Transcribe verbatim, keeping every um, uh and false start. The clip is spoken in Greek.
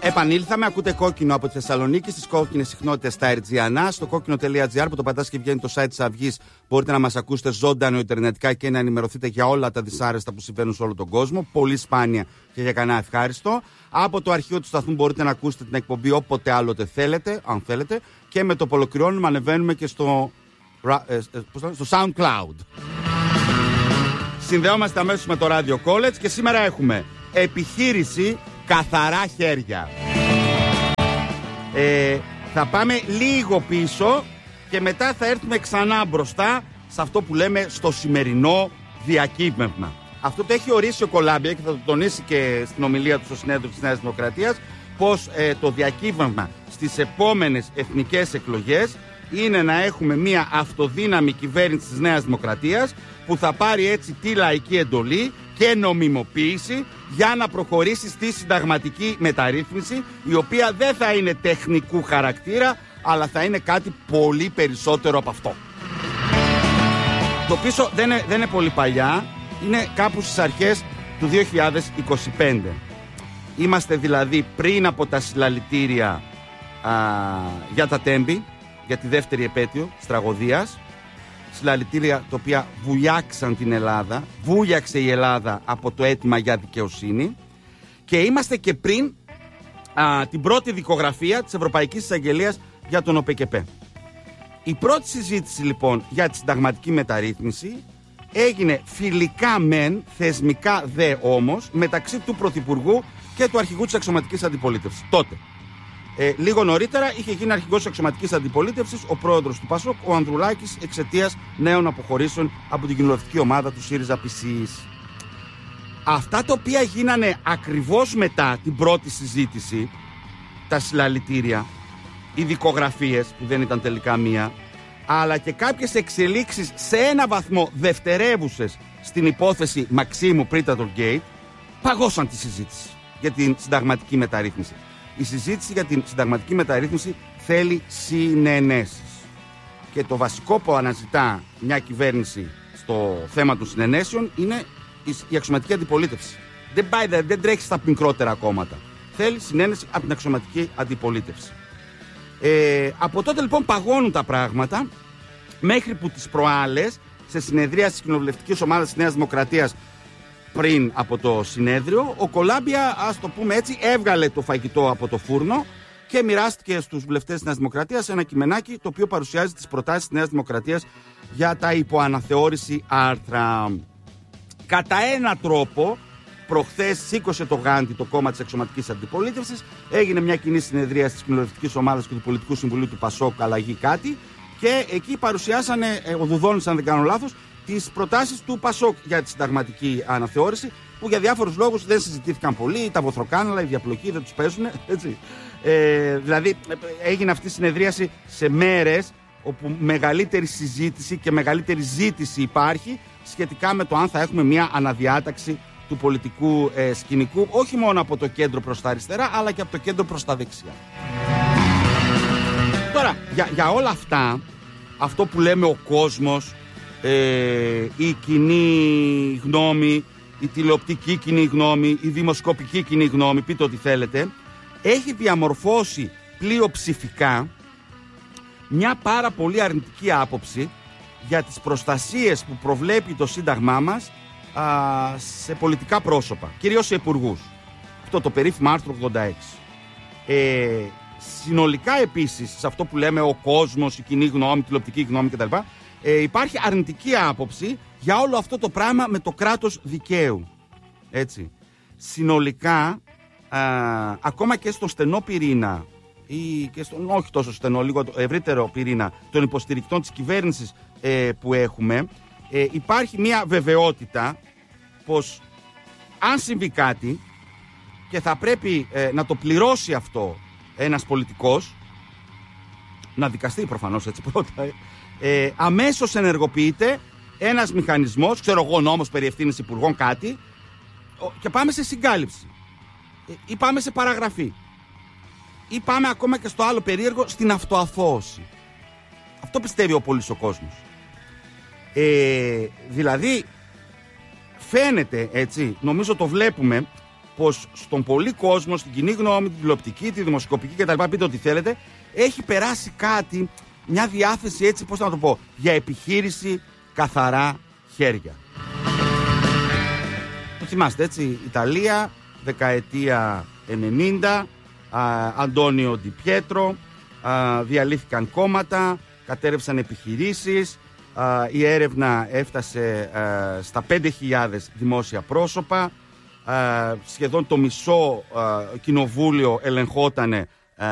Επανήλθαμε, ακούτε Κόκκινο από τη Θεσσαλονίκη, στις κόκκινες συχνότητες στα Ερτζιανά, στο κόκκινο τελεία τζι άρ που το πατάς και βγαίνει το site της Αυγής. Μπορείτε να μας ακούσετε ζωντανό ιντερνετικά και να ενημερωθείτε για όλα τα δυσάρεστα που συμβαίνουν σε όλο τον κόσμο. Πολύ σπάνια και για κανένα ευχάριστο. Από το αρχείο του σταθμού μπορείτε να ακούσετε την εκπομπή όποτε άλλοτε θέλετε, αν θέλετε. Και με το που ολοκληρώνουμε ανεβαίνουμε και στο, στο SoundCloud. Συνδεόμαστε αμέσως με το Radio College και σήμερα έχουμε επιχείρηση καθαρά χέρια. Ε, θα πάμε λίγο πίσω και μετά θα έρθουμε ξανά μπροστά σε αυτό που λέμε στο σημερινό διακύβευμα. Αυτό το έχει ορίσει ο Κολάμπια και θα το τονίσει και στην ομιλία του στο συνέδριο της Νέας Δημοκρατίας, πως ε, το διακύβευμα στις επόμενες εθνικές εκλογές είναι να έχουμε μια αυτοδύναμη κυβέρνηση της Νέας Δημοκρατίας που θα πάρει έτσι τη λαϊκή εντολή και νομιμοποίηση για να προχωρήσει στη συνταγματική μεταρρύθμιση, η οποία δεν θα είναι τεχνικού χαρακτήρα, αλλά θα είναι κάτι πολύ περισσότερο από αυτό. Το πίσω δεν είναι, δεν είναι πολύ παλιά, είναι κάπου στις αρχές του δύο χιλιάδες είκοσι πέντε. Είμαστε δηλαδή πριν από τα συλλαλητήρια α, για τα Τέμπη, για τη δεύτερη επέτειο της τραγωδίας. Συλλαλητήρια τα οποία βουλιάξαν την Ελλάδα, βούλιαξε η Ελλάδα από το αίτημα για δικαιοσύνη, και είμαστε και πριν α, την πρώτη δικογραφία της Ευρωπαϊκής Εισαγγελίας για τον ΟΠΕΚΕΠΕ. Η πρώτη συζήτηση λοιπόν για τη συνταγματική μεταρρύθμιση έγινε φιλικά μεν, θεσμικά δε όμως, μεταξύ του Πρωθυπουργού και του αρχηγού της αξιωματικής αντιπολίτευσης τότε. Ε, λίγο νωρίτερα είχε γίνει αρχηγός της αξιωματικής αντιπολίτευσης ο πρόεδρος του ΠΑΣΟΚ, ο Ανδρουλάκης, εξαιτίας νέων αποχωρήσεων από την κοινοβουλευτική ομάδα του ΣΥΡΙΖΑ ΠΣΥΣ. Αυτά τα οποία γίνανε ακριβώς μετά την πρώτη συζήτηση, τα συλλαλητήρια, οι δικογραφίες που δεν ήταν τελικά μία, αλλά και κάποιες εξελίξεις σε ένα βαθμό δευτερεύουσες στην υπόθεση Μαξίμου Πρίτατορ Γκέιτ, παγώσαν τη συζήτηση για την συνταγματική μεταρρύθμιση. Η συζήτηση για την συνταγματική μεταρρύθμιση θέλει συνενέσεις. Και το βασικό που αναζητά μια κυβέρνηση στο θέμα των συνενέσεων είναι η αξιωματική αντιπολίτευση. Δεν πάει, δεν τρέχει στα μικρότερα κόμματα. Θέλει συνένεση από την αξιωματική αντιπολίτευση. Ε, από τότε λοιπόν παγώνουν τα πράγματα, μέχρι που τις προάλλες, σε συνεδρία της κοινοβουλευτικής ομάδας της Νέας Δημοκρατίας πριν από το συνέδριο, ο Κολάμπια, ας το πούμε έτσι, έβγαλε το φαγητό από το φούρνο και μοιράστηκε στους βουλευτές της Νέας Δημοκρατίας ένα κειμενάκι το οποίο παρουσιάζει τις προτάσεις της Νέας Δημοκρατίας για τα υποαναθεώρηση άρθρα. Κατά ένα τρόπο, προχθές σήκωσε το γάντι το κόμμα της αξιωματικής αντιπολίτευσης, έγινε μια κοινή συνεδρία της κοινοβουλευτικής ομάδας και του Πολιτικού Συμβουλίου του ΠΑΣΟΚ, αλλαγή κάτι, και εκεί παρουσιάσανε, ο Δουδόνης αν δεν κάνω λάθος, τις προτάσεις του ΠΑΣΟΚ για τη συνταγματική αναθεώρηση, που για διάφορους λόγους δεν συζητήθηκαν πολύ, τα βοθροκάναλα, η διαπλοκή δεν τους παίζουν, έτσι. Ε, δηλαδή έγινε αυτή η συνεδρίαση σε μέρες όπου μεγαλύτερη συζήτηση και μεγαλύτερη ζήτηση υπάρχει σχετικά με το αν θα έχουμε μια αναδιάταξη του πολιτικού ε, σκηνικού, όχι μόνο από το κέντρο προς τα αριστερά, αλλά και από το κέντρο προς τα δεξιά. Τώρα, για, για όλα αυτά, αυτό που λέμε ο κόσμος, ε, η κοινή γνώμη, η τηλεοπτική κοινή γνώμη, η δημοσκοπική κοινή γνώμη, πείτε ό,τι θέλετε, έχει διαμορφώσει πλειοψηφικά μια πάρα πολύ αρνητική άποψη για τις προστασίες που προβλέπει το Σύνταγμά μας α, σε πολιτικά πρόσωπα, κυρίως σε υπουργούς. Αυτό το περίφημο άρθρο ογδόντα έξι. Ε, συνολικά επίσης, σε αυτό που λέμε ο κόσμος, η κοινή γνώμη, η τηλεοπτική γνώμη κτλ., ε, υπάρχει αρνητική άποψη για όλο αυτό το πράγμα με το κράτος δικαίου. Έτσι. Συνολικά, α, ακόμα και στο στενό πυρήνα, ή και στον όχι τόσο στενό, λίγο ευρύτερο πυρήνα των υποστηρικτών της κυβέρνησης ε, που έχουμε, ε, υπάρχει μια βεβαιότητα πως αν συμβεί κάτι και θα πρέπει ε, να το πληρώσει αυτό ένας πολιτικός, να δικαστεί προφανώς έτσι πρώτα, ε, αμέσως ενεργοποιείται ένας μηχανισμός, ξέρω εγώ, νόμος περί ευθύνης υπουργών, κάτι, και πάμε σε συγκάλυψη ε, ή πάμε σε παραγραφή ή πάμε ακόμα και στο άλλο περίεργο, στην αυτοαθώωση. Αυτό πιστεύει ο πολύς ο κόσμος. Ε, δηλαδή φαίνεται, έτσι, νομίζω το βλέπουμε, πως στον πολύ κόσμο, στην κοινή γνώμη, την τηλεοπτική, τη δημοσκοπική κτλ. Πείτε ό,τι θέλετε, έχει περάσει κάτι, μια διάθεση έτσι, πώς να το πω, για επιχείρηση καθαρά χέρια. Το θυμάστε έτσι, Ιταλία, δεκαετία ενενήντα, α, Αντώνιο Ντι Πιέτρο, α, διαλύθηκαν κόμματα, κατέρευσαν επιχειρήσεις, α, η έρευνα έφτασε α, στα πέντε χιλιάδες δημόσια πρόσωπα, α, σχεδόν το μισό α, κοινοβούλιο ελεγχότανε